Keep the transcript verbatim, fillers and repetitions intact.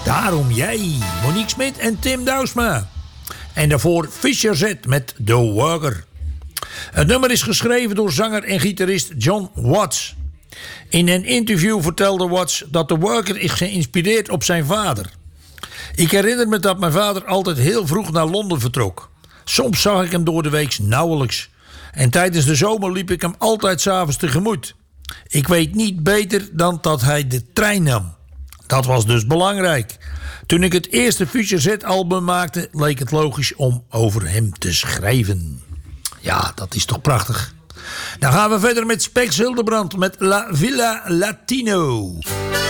Daarom jij, Monique Smit en Tim Douwsma. En daarvoor Fisher Z met The Worker. Het nummer is geschreven door zanger en gitarist John Watts. In een interview vertelde Watts dat The Worker is geïnspireerd op zijn vader. Ik herinner me dat mijn vader altijd heel vroeg naar Londen vertrok. Soms zag ik hem door de week nauwelijks. En tijdens de zomer liep ik hem altijd 's avonds tegemoet. Ik weet niet beter dan dat hij de trein nam. Dat was dus belangrijk. Toen ik het eerste Future Z-album maakte, leek het logisch om over hem te schrijven. Ja, dat is toch prachtig. Dan gaan we verder met Spex Hildebrand met La Villa Latino.